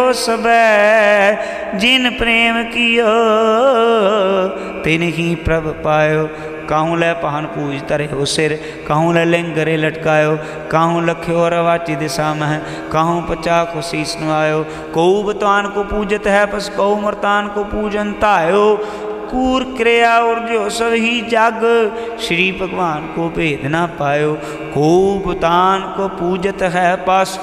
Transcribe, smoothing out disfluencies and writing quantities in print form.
सबै, जिन प्रेम कियो तिन ही प्रभ पायो। काहूँ लै पहन पूज तरे हो सिर, काहूँ लै लिंगरे लटकायो। काहूँ लख्यो रवाची दिशा मह, काहूँ पचा को शीस नवायो। कऊ बतवान को पूजत है, पस कऊ मरतान को पूजन तायो। कूर क्रिया और जो सब ही जग, श्री भगवान को भेद ना पायो। खूब तान को पूजत है, पस